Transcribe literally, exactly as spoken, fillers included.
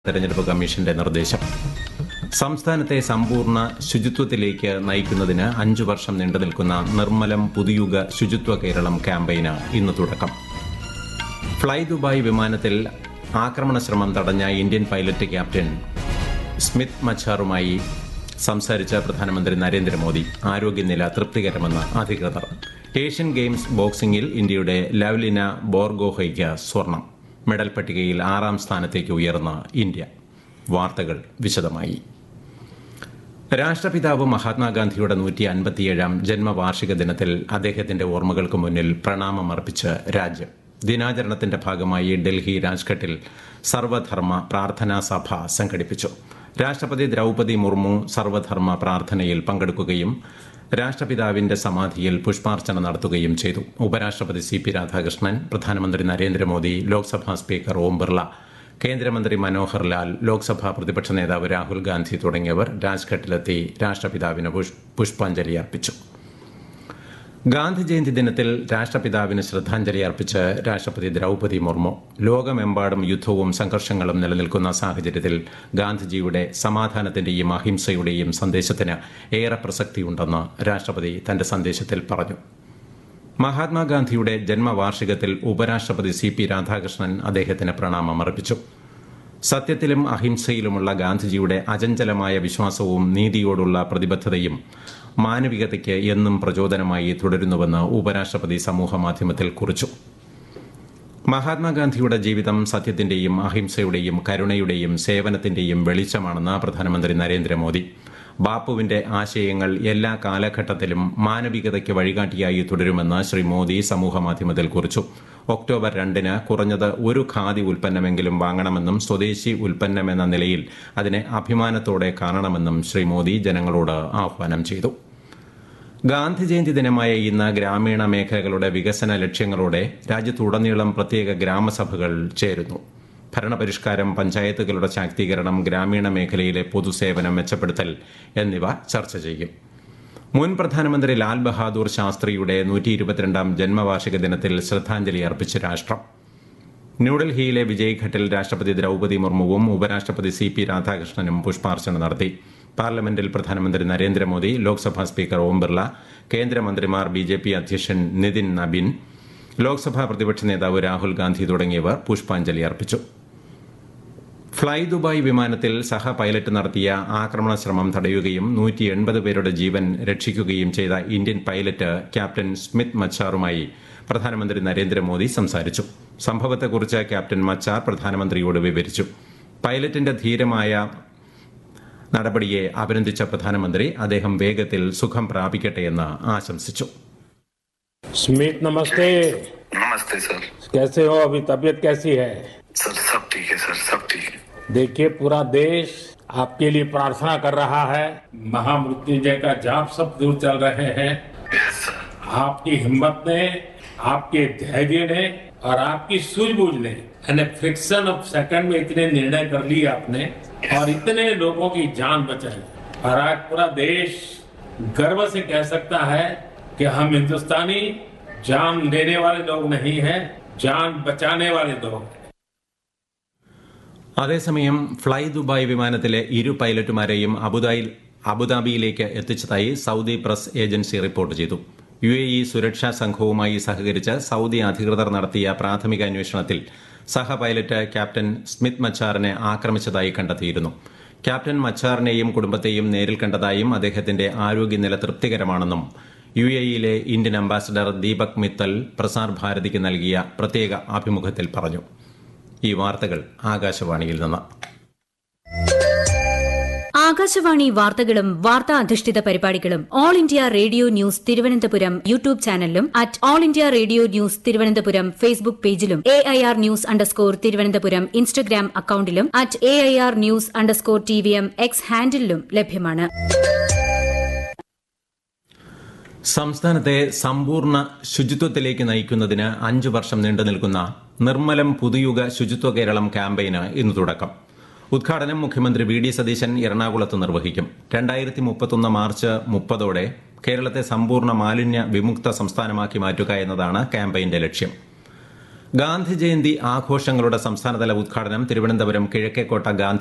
തെരഞ്ഞെടുപ്പ് കമ്മീഷന്റെ നിർദ്ദേശം. സംസ്ഥാനത്തെ സമ്പൂർണ്ണ ശുചിത്വത്തിലേക്ക് നയിക്കുന്നതിന് അഞ്ചു വർഷം നീണ്ടുനിൽക്കുന്ന നിർമ്മലം പുതുയുഗ ശുചിത്വ കേരളം ക്യാമ്പയിന് ഇന്ന് തുടക്കം. ഫ്ളൈ ദുബായ് വിമാനത്തിൽ ആക്രമണ ശ്രമം തടഞ്ഞ ഇന്ത്യൻ പൈലറ്റ് ക്യാപ്റ്റൻ സ്മിത്ത് മച്ചാറുമായി സംസാരിച്ച പ്രധാനമന്ത്രി നരേന്ദ്രമോദി. ആരോഗ്യനില തൃപ്തികരമെന്ന് അധികൃതർ. ഏഷ്യൻ ഗെയിംസ് ബോക്സിംഗിൽ ഇന്ത്യയുടെ ലവ്ലിന ബോർഗോഹയ്ക്ക് സ്വർണം. മെഡൽ പട്ടികയിൽ ആറാം സ്ഥാനത്തേക്ക് ഉയർന്ന ഇന്ത്യ. വാർത്തകൾ വിശദമായി. രാഷ്ട്രപിതാവ് മഹാത്മാഗാന്ധിയുടെ നൂറ്റി അൻപത്തിയേഴാം ജന്മവാർഷിക ദിനത്തിൽ അദ്ദേഹത്തിന്റെ ഓർമ്മകൾക്ക് മുന്നിൽ പ്രണാമമർപ്പിച്ച് രാജ്യം. ദിനാചരണത്തിന്റെ ഭാഗമായി ഡൽഹി രാജ്ഘട്ടിൽ സർവധർമ്മ പ്രാർത്ഥനാ സഭ സംഘടിപ്പിച്ചു. രാഷ്ട്രപതി ദ്രൌപദി മുർമു സർവധർമ്മ പ്രാർത്ഥനയിൽ പങ്കെടുക്കുകയും രാഷ്ട്രപിതാവിന്റെ സമാധിയിൽ പുഷ്പാർച്ചന നടത്തുകയും ചെയ്തു. ഉപരാഷ്ട്രപതി സി പി രാധാകൃഷ്ണൻ, പ്രധാനമന്ത്രി നരേന്ദ്രമോദി, ലോക്സഭാ സ്പീക്കർ ഓം ബിർള, കേന്ദ്രമന്ത്രി മനോഹർ ലാൽ, ലോക്സഭാ പ്രതിപക്ഷ നേതാവ് രാഹുൽ ഗാന്ധി തുടങ്ങിയവർ രാജ്ഘട്ടിലെത്തി രാഷ്ട്രപിതാവിന് പുഷ്പാഞ്ജലി അർപ്പിച്ചു. ഗാന്ധി ജയന്തി ദിനത്തിൽ രാഷ്ട്രപിതാവിന് ശ്രദ്ധാഞ്ജലി അർപ്പിച്ച് രാഷ്ട്രപതി ദ്രൌപദി മുർമു. ലോകമെമ്പാടും യുദ്ധവും സംഘർഷങ്ങളും നിലനിൽക്കുന്ന സാഹചര്യത്തിൽ ഗാന്ധിജിയുടെ സമാധാനത്തിന്റെയും അഹിംസയുടെയും സന്ദേശത്തിന് ഏറെ പ്രസക്തിയുണ്ടെന്ന് രാഷ്ട്രപതി തന്റെ സന്ദേശത്തിൽ പറഞ്ഞു. മഹാത്മാഗാന്ധിയുടെ ജന്മവാർഷികത്തിൽ ഉപരാഷ്ട്രപതി സി പി രാധാകൃഷ്ണൻ അദ്ദേഹത്തിന് പ്രണാമം അർപ്പിച്ചു. സത്യത്തിലും അഹിംസയിലുമുള്ള ഗാന്ധിജിയുടെ അചഞ്ചലമായ വിശ്വാസവും നീതിയോടുള്ള പ്രതിബദ്ധതയും മാനവികതയ്ക്ക് എന്നും പ്രചോദനമായി തുടരുന്നുവെന്ന് ഉപരാഷ്ട്രപതി സമൂഹമാധ്യമത്തിൽ കുറിച്ചു. മഹാത്മാഗാന്ധിയുടെ ജീവിതം സത്യത്തിന്റെയും അഹിംസയുടെയും കരുണയുടെയും സേവനത്തിന്റെയും വെളിച്ചമാണെന്ന് പ്രധാനമന്ത്രി നരേന്ദ്രമോദി. ബാപ്പുവിന്റെ ആശയങ്ങൾ എല്ലാ കാലഘട്ടത്തിലും മാനവികതയ്ക്ക് വഴികാട്ടിയായി തുടരുമെന്ന് ശ്രീ മോദി സമൂഹമാധ്യമത്തിൽ കുറിച്ചു. ഒക്ടോബർ രണ്ടിന് കുറഞ്ഞത് ഒരു ഖാദി ഉൽപ്പന്നമെങ്കിലും വാങ്ങണമെന്നും സ്വദേശി ഉൽപ്പന്നമെന്ന നിലയിൽ അതിനെ അഭിമാനത്തോടെ കാണണമെന്നും ശ്രീ മോദി ജനങ്ങളോട് ആഹ്വാനം ചെയ്തു. ഗാന്ധി ജയന്തി ദിനമായ ഇന്ന് ഗ്രാമീണ മേഖലകളുടെ വികസന ലക്ഷ്യങ്ങളോടെ രാജ്യത്തുടനീളം പ്രത്യേക ഗ്രാമസഭകൾ ചേരുന്നു. ഭരണപരിഷ്കാരം, പഞ്ചായത്തുകളുടെ ശാക്തീകരണം, ഗ്രാമീണ മേഖലയിലെ പൊതുസേവനം മെച്ചപ്പെടുത്തൽ എന്നിവ ചർച്ച ചെയ്യും. മുൻ പ്രധാനമന്ത്രി ലാൽ ബഹാദൂർ ശാസ്ത്രിയുടെ നൂറ്റി ഇരുപത്തിരണ്ടാം ജന്മവാർഷിക ദിനത്തിൽ ശ്രദ്ധാഞ്ജലി അർപ്പിച്ച് രാഷ്ട്രം. ന്യൂഡൽഹിയിലെ വിജയ്ഘട്ടിൽ രാഷ്ട്രപതി ദ്രൌപദി മുർമുവും ഉപരാഷ്ട്രപതി സി പി രാധാകൃഷ്ണനും പുഷ്പാർച്ചന നടത്തി. പാർലമെന്റിൽ പ്രധാനമന്ത്രി നരേന്ദ്രമോദി, ലോക്സഭാ സ്പീക്കർ ഓം ബിർള, കേന്ദ്രമന്ത്രിമാർ, ബി ജെ പി അധ്യക്ഷൻ നിതിൻ നബിൻ, ലോക്സഭാ പ്രതിപക്ഷ നേതാവ് രാഹുൽ ഗാന്ധി തുടങ്ങിയവർ പുഷ്പാഞ്ജലി അർപ്പിച്ചു. ഫ്ളൈ ദുബായ് വിമാനത്തിൽ സഹ പൈലറ്റ് നടത്തിയ ആക്രമണ ശ്രമം തടയുകയും നൂറ്റി എൺപത് പേരുടെ ജീവൻ രക്ഷിക്കുകയും ചെയ്ത ഇന്ത്യൻ പൈലറ്റ് ക്യാപ്റ്റൻ സ്മിത്ത് മച്ചാറുമായി പ്രധാനമന്ത്രി നരേന്ദ്രമോദി സംസാരിച്ചു. സംഭവത്തെക്കുറിച്ച് ക്യാപ്റ്റൻ മച്ചാർ പ്രധാനമന്ത്രിയോട് വിവരിച്ചു. പൈലറ്റിന്റെ ധീരമായ നടപടിയെ അഭിനന്ദിച്ച പ്രധാനമന്ത്രി അദ്ദേഹം വേഗത്തിൽ സുഖം പ്രാപിക്കട്ടെയെന്ന് ആശംസിച്ചു. स्मित नमस्ते। नमस्ते सर। कैसे हो? अभी तबीयत कैसी है? सर सब ठीक है सर, सब ठीक है। देखिए, पूरा देश आपके लिए प्रार्थना कर रहा है। महामृत्युंजय का जाप सब दूर चल रहे हैं। Yes sir. आपकी हिम्मत ने, आपके धैर्य ने और आपकी सूझबूझ ने यानी फ्रिक्शन ऑफ सेकंड में इतने निर्णय कर लिए आपने और इतने लोगों की जान बचाई। और आज पूरा देश गर्व से कह सकता है कि हम हिंदुस्तानी जान लेने वाले लोग नहीं हैं, जान बचाने वाले लोग हैं. അതേസമയം ഫ്ളൈ ദുബായ് വിമാനത്തിലെ ഇരു പൈലറ്റുമാരെയും അബുദാബിയിൽ അബുദാബിയിലേക്ക് എത്തിച്ചതായി സൗദി പ്രസ് ഏജൻസി റിപ്പോർട്ട് ചെയ്തു. യു എ ഇ സുരക്ഷാ സംഘവുമായി സഹകരിച്ച് സൗദി അധികൃതർ നടത്തിയ പ്രാഥമിക അന്വേഷണത്തിൽ സഹ പൈലറ്റ് ക്യാപ്റ്റൻ സ്മിത്ത് മച്ചാറിനെ ആക്രമിച്ചതായി കണ്ടെത്തിയിരുന്നു. ക്യാപ്റ്റൻ മച്ചാറിനെയും കുടുംബത്തെയും നേരിൽ കണ്ടതായും അദ്ദേഹത്തിന്റെ ആരോഗ്യനില തൃപ്തികരമാണെന്നും U A ഇയിലെ Indian ambassador Deepak Mittal Prasar ഭാരതിക്ക് നൽകിയ പ്രത്യേക അഭിമുഖത്തിൽ പറഞ്ഞു. ഈ വാർത്തകൾ ആകാശവാണിയിൽ നിന്ന്. ആകാശവാണി വാർത്തകളും വാർത്താ അധിഷ്ഠിത പരിപാടികളും all India radio news Thiruvananthapuram YouTube ചാനലിലും at all India radio news Thiruvananthapuram Facebook പേജിലും A I R news underscore Thiruvananthapuram Instagram അക്കൌണ്ടിലും at A I R news underscore T V M X ഹാൻഡിലും ലഭ്യമാണ്. സംസ്ഥാനത്തെ സമ്പൂർണ്ണ ശുചിത്വത്തിലേക്ക് നയിക്കുന്നതിന് അഞ്ചു വർഷം നീണ്ടുനിൽക്കുന്ന നിർമ്മലം പുതുയുഗ ശുചിത്വ കേരളം ക്യാമ്പയിന് ഇന്ന് തുടക്കം. ഉദ്ഘാടനം മുഖ്യമന്ത്രി വി ഡി സതീശൻ എറണാകുളത്ത് നിർവഹിക്കും. രണ്ടായിരത്തി മുപ്പത്തൊന്ന് മാർച്ച് മുപ്പതോടെ കേരളത്തെ സമ്പൂർണ്ണ മാലിന്യ വിമുക്ത സംസ്ഥാനമാക്കി മാറ്റുക എന്നതാണ് ക്യാമ്പയിന്റെ ലക്ഷ്യം. ഗാന്ധി ജയന്തി ആഘോഷങ്ങളുടെ സംസ്ഥാനതല ഉദ്ഘാടനം തിരുവനന്തപുരം കിഴക്കേക്കോട്ട ഗാന്ധി